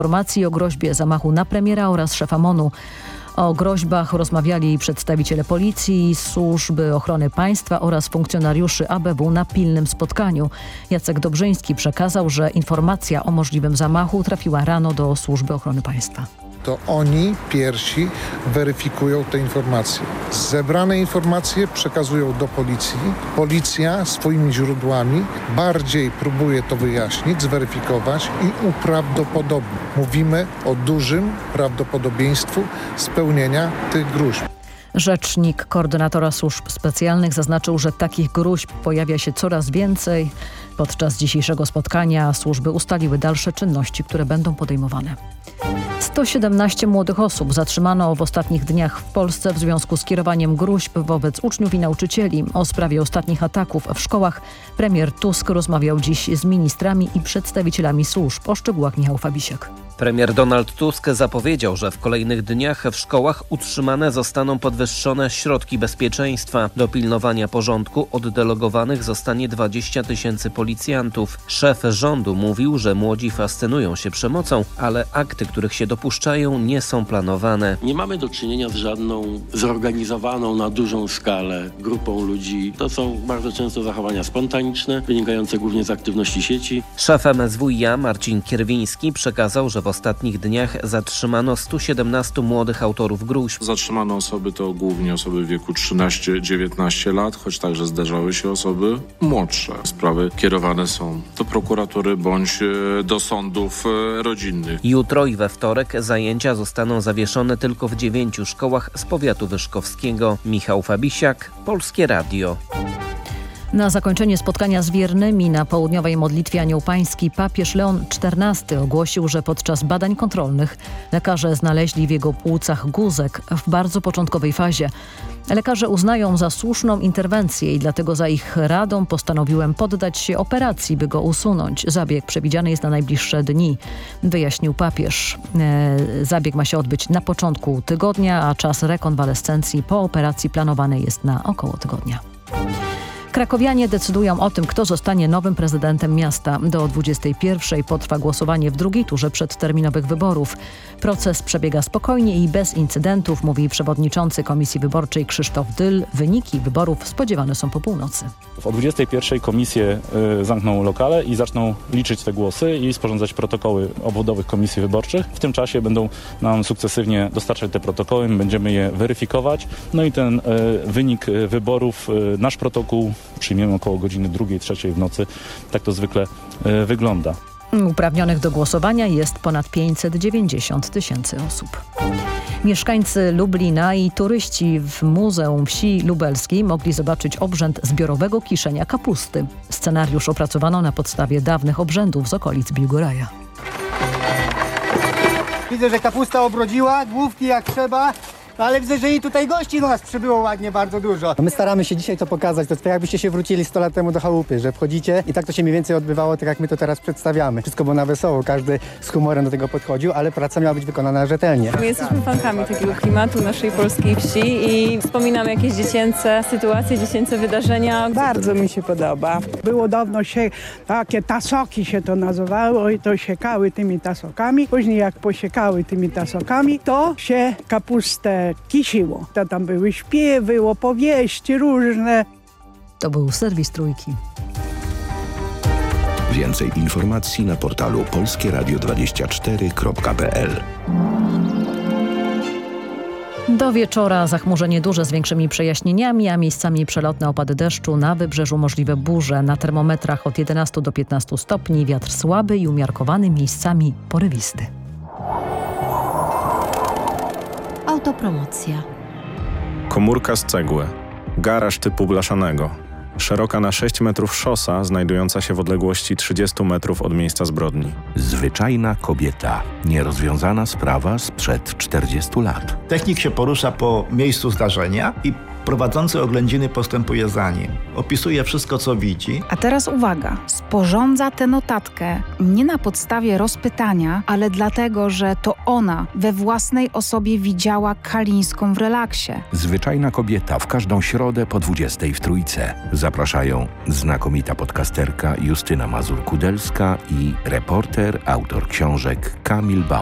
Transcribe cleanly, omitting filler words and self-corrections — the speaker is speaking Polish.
informacji o groźbie zamachu na premiera oraz szefa MON-u. O groźbach rozmawiali przedstawiciele policji, służby ochrony państwa oraz funkcjonariuszy ABW na pilnym spotkaniu. Jacek Dobrzyński przekazał, że informacja o możliwym zamachu trafiła rano do służby ochrony państwa. To oni pierwsi weryfikują te informacje. Zebrane informacje przekazują do policji. Policja swoimi źródłami bardziej próbuje to wyjaśnić, zweryfikować i uprawdopodobnić. Mówimy o dużym prawdopodobieństwu spełnienia tych gruźb. Rzecznik koordynatora służb specjalnych zaznaczył, że takich gruźb pojawia się coraz więcej. Podczas dzisiejszego spotkania służby ustaliły dalsze czynności, które będą podejmowane. 117 młodych osób zatrzymano w ostatnich dniach w Polsce w związku z kierowaniem gruźb wobec uczniów i nauczycieli. O sprawie ostatnich ataków w szkołach premier Tusk rozmawiał dziś z ministrami i przedstawicielami służb. O szczegółach Michał Fabisiak. Premier Donald Tusk zapowiedział, że w kolejnych dniach w szkołach utrzymane zostaną podwyższone środki bezpieczeństwa. Do pilnowania porządku oddelegowanych zostanie 20 000 policjantów. Szef rządu mówił, że młodzi fascynują się przemocą, ale akty, których się dopuszczają, nie są planowane. Nie mamy do czynienia z żadną zorganizowaną na dużą skalę grupą ludzi. To są bardzo często zachowania spontaniczne, wynikające głównie z aktywności sieci. Szef MSWiA Marcin Kierwiński przekazał, że w ostatnich dniach zatrzymano 117 młodych autorów gruźb. Zatrzymane osoby to głównie osoby w wieku 13-19 lat, choć także zdarzały się osoby młodsze. Sprawy kierowane są do prokuratury bądź do sądów rodzinnych. Jutro i we wtorek zajęcia zostaną zawieszone tylko w 9 szkołach z powiatu wyszkowskiego. Michał Fabisiak, Polskie Radio. Na zakończenie spotkania z wiernymi na południowej modlitwie Anioł Pański papież Leon XIV ogłosił, że podczas badań kontrolnych lekarze znaleźli w jego płucach guzek w bardzo początkowej fazie. Lekarze uznają za słuszną interwencję i dlatego za ich radą postanowiłem poddać się operacji, by go usunąć. Zabieg przewidziany jest na najbliższe dni, wyjaśnił papież. Zabieg ma się odbyć na początku tygodnia, a czas rekonwalescencji po operacji planowany jest na około tygodnia. Krakowianie decydują o tym, kto zostanie nowym prezydentem miasta. Do 21:00 potrwa głosowanie w drugiej turze przedterminowych wyborów. Proces przebiega spokojnie i bez incydentów, mówi przewodniczący Komisji Wyborczej Krzysztof Dyl. Wyniki wyborów spodziewane są po północy. O 21:00 komisje zamkną lokale i zaczną liczyć te głosy i sporządzać protokoły obwodowych komisji wyborczych. W tym czasie będą nam sukcesywnie dostarczać te protokoły, będziemy je weryfikować. No i ten wynik wyborów, nasz protokół przyjmiemy około godziny 2:00, 3:00 w nocy. Tak to zwykle wygląda. Uprawnionych do głosowania jest ponad 590 000 osób. Mieszkańcy Lublina i turyści w Muzeum Wsi Lubelskiej mogli zobaczyć obrzęd zbiorowego kiszenia kapusty. Scenariusz opracowano na podstawie dawnych obrzędów z okolic Biłgoraja. Widzę, że kapusta obrodziła, główki jak trzeba. Ale widzę, że i tutaj gości do nas przybyło ładnie bardzo dużo. My staramy się dzisiaj to pokazać, to jakbyście się wrócili 100 lat temu do chałupy, że wchodzicie i tak to się mniej więcej odbywało, tak jak my to teraz przedstawiamy. Wszystko było na wesoło, każdy z humorem do tego podchodził, ale praca miała być wykonana rzetelnie. My jesteśmy fankami takiego klimatu naszej polskiej wsi i wspominamy jakieś dziecięce sytuacje, dziecięce wydarzenia. Bardzo mi się podoba. Było dawno się takie tasoki się to nazywało i to siekały tymi tasokami. Później jak posiekały tymi tasokami, to się kapustę kisiło. To tam były śpiewy, opowieści różne. To był serwis Trójki. Więcej informacji na portalu polskieradio24.pl. Do wieczora zachmurzenie duże z większymi przejaśnieniami, a miejscami przelotne opady deszczu. Na wybrzeżu możliwe burze. Na termometrach od 11 do 15 stopni. Wiatr słaby i umiarkowany, miejscami porywisty. Autopromocja. Komórka z cegły. Garaż typu blaszanego. Szeroka na 6 metrów szosa, znajdująca się w odległości 30 metrów od miejsca zbrodni. Zwyczajna kobieta. Nierozwiązana sprawa sprzed 40 lat. Technik się porusza po miejscu zdarzenia i Prowadzący oględziny postępuje za nim. Opisuje wszystko, co widzi. A teraz uwaga, sporządza tę notatkę nie na podstawie rozpytania, ale dlatego, że to ona we własnej osobie widziała Kalińską w relaksie. Zwyczajna kobieta w każdą środę po 20:00 w Trójce. Zapraszają znakomita podcasterka Justyna Mazur-Kudelska i reporter, autor książek Kamil Bauer.